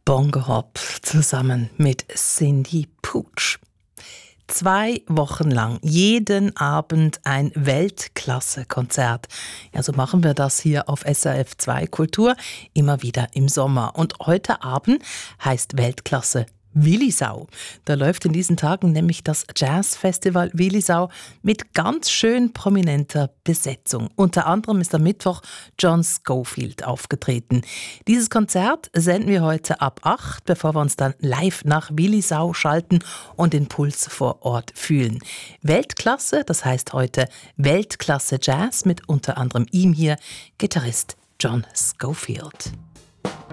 Bongo Hop zusammen mit Cindy Pooch. 2 Wochen lang, jeden Abend ein Weltklasse-Konzert. Ja, so machen wir das hier auf SRF 2 Kultur, immer wieder im Sommer. Und heute Abend heißt Weltklasse Willisau. Da läuft in diesen Tagen nämlich das Jazzfestival Willisau mit ganz schön prominenter Besetzung. Unter anderem ist am Mittwoch John Scofield aufgetreten. Dieses Konzert senden wir heute ab 8, bevor wir uns dann live nach Willisau schalten und den Puls vor Ort fühlen. Weltklasse, das heißt heute Weltklasse Jazz mit unter anderem ihm hier, Gitarrist John Scofield.